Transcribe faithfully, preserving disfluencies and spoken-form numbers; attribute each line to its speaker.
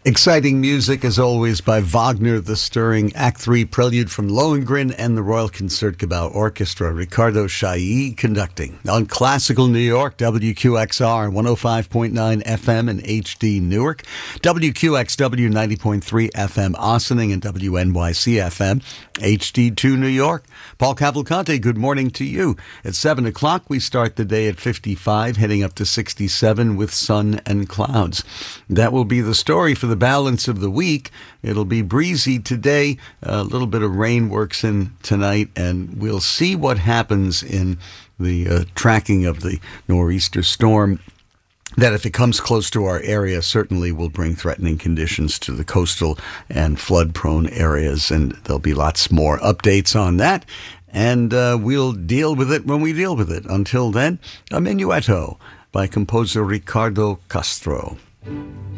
Speaker 1: Exciting music, as always, by Wagner, the stirring Act three Prelude from Lohengrin and the Royal Concertgebouw Orchestra. Ricardo Chailly conducting. On Classical New York, W Q X R one oh five point nine F M and H D Newark, W Q X W ninety point three F M Ossining, and W N Y C F M, H D two New York. Paul Cavalcante, good morning to you. At seven o'clock, we start the day at fifty-five, heading up to sixty-seven with sun and clouds. That will be the story for the balance of the week. It'll be breezy today. A little bit of rain works in tonight, and we'll see what happens in the uh, tracking of the nor'easter storm. That if it comes close to our area, certainly will bring threatening conditions to the coastal and flood-prone areas, and there'll be lots more updates on that, and uh, we'll deal with it when we deal with it. Until then, a Menuetto by composer Ricardo Castro.